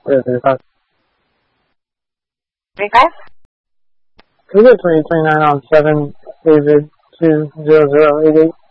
35. 35? Can we get 339 on 7, David 20088?